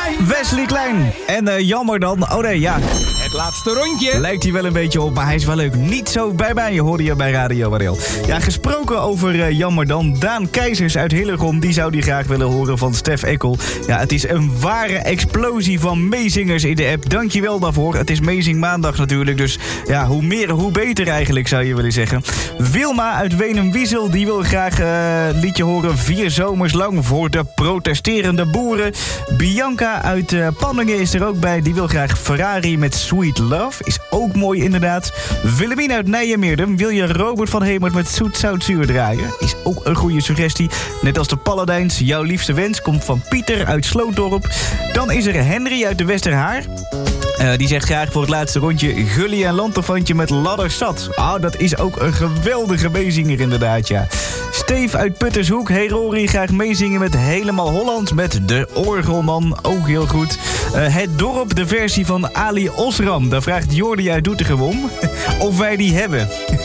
Wesley Klein. En jammer dan. Oh nee, ja. Het laatste rondje. Lijkt hij wel een beetje op, maar hij is wel leuk. Niet zo bij je hoorde je bij Radio Warel. Ja, gesproken over jammer dan. Daan Keizers uit Hillegom, die zou die graag willen horen van Stef Ekkel. Ja, het is een ware explosie van meezingers in de app. Dankjewel daarvoor. Het is Meezing Maandag natuurlijk, dus ja, hoe meer, hoe beter eigenlijk, zou je willen zeggen. Wilma uit Wenum-Wiesel, die wil graag een liedje horen 4 zomers lang voor de protesterende boeren. Bianca uit Panningen is er ook bij. Die wil graag Ferrari met Sweet Love. Is ook mooi inderdaad. Willemien uit Nijmeerden. Wil je Robert van Hemert met Zoet Zout Zuur draaien? Is ook een goede suggestie. Net als de Paladijns. Jouw liefste wens komt van Pieter uit Slootdorp. Dan is er Henry uit de Westerhaar. Die zegt graag voor het laatste rondje Gully en Lanterfantje met Ladderzat. Dat is ook een geweldige meezinger inderdaad, ja. Steef uit Puttershoek. Hey Rory, graag meezingen met Helemaal Holland met De Orgelman. Ook heel goed. Het dorp, de versie van Ali Osram. Daar vraagt Jordi uit Doetinchem om of wij die hebben.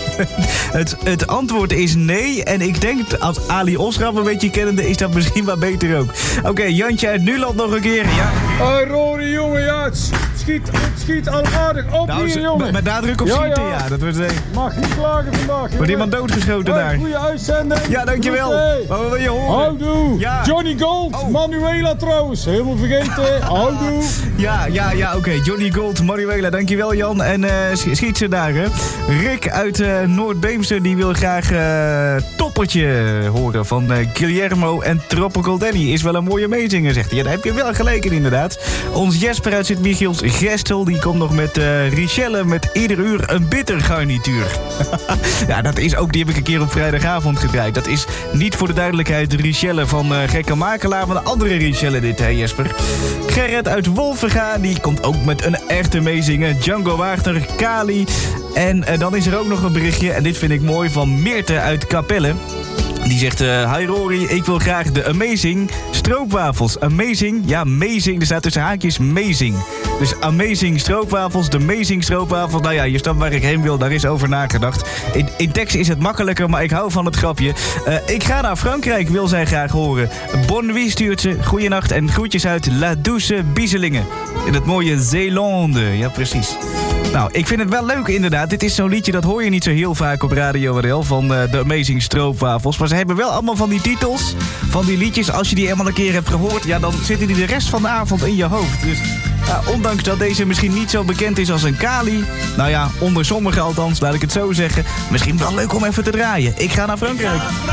Het antwoord is nee. En ik denk, als Ali Osram een beetje kennende, is dat misschien wel beter ook. Oké, Jantje uit Nuland nog een keer. Ja. Hoi Rory, jongen, ja, het schiet al aardig op hier, jongen. Met nadruk op schieten, ja. Dat wordt mag niet klagen vandaag, jongen. Wordt iemand doodgeschoten daar? Goeie uitzending. Ja, dankjewel. Wat wil je horen? Houdoe. Ja. Johnny Gold, Manuela trouwens. Helemaal vergeten. Houdoe. Ja, oké. Johnny Gold, Manuela, dankjewel Jan. En schiet ze daar, hè. Rick uit Noord-Beemster, die wil graag Toppertje horen van Guillermo en Tropical Danny. Is wel een mooie meezinger, zegt hij. Ja, daar heb je wel gelijk in, inderdaad. Ons Jesper uit Sint-Michiels, Gestel, die komt nog met Richelle met ieder uur een bitter garnituur. Ja, dat is ook, die heb ik een keer op vrijdagavond gedraaid. Dat is niet voor de duidelijkheid de Richelle van Gekke Makelaar, maar een andere Richelle dit, hè Jesper. Gerrit uit Wolvenga, die komt ook met een echte meezinger. Django Wagner, Kali. En dan is er ook nog een berichtje, en dit vind ik mooi, van Meerte uit Capelle. Die zegt, hi Rory, ik wil graag de Amazing stroopwafels. Amazing, ja, amazing, er staat tussen haakjes amazing. Dus Amazing stroopwafels, de Amazing stroopwafels. Nou ja, je snapt waar ik heen wil, daar is over nagedacht. In tekst is het makkelijker, maar ik hou van het grapje. Ik ga naar Frankrijk, wil zij graag horen. Bonne nuit stuurt ze, goeienacht en groetjes uit La Douce Bieselingen. In het mooie Zeelande, ja precies. Nou, ik vind het wel leuk inderdaad. Dit is zo'n liedje, dat hoor je niet zo heel vaak op Radio RL van de Amazing Stroopwafels. Maar ze hebben wel allemaal van die titels, van die liedjes. Als je die eenmaal een keer hebt gehoord, ja, dan zitten die de rest van de avond in je hoofd. Dus ja, ondanks dat deze misschien niet zo bekend is als een Kali, nou ja, onder sommigen althans, laat ik het zo zeggen, misschien wel leuk om even te draaien. Ik ga naar Frankrijk.